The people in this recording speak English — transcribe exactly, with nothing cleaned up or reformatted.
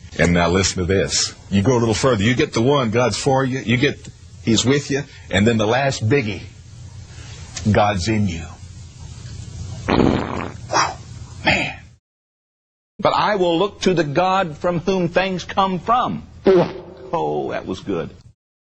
And now listen to this. You go a little further. You get the one, God's for you. You get, He's with you. And then the last biggie, God's in you. Wow, man. But I will look to the God from whom things come from. Oh, that was good.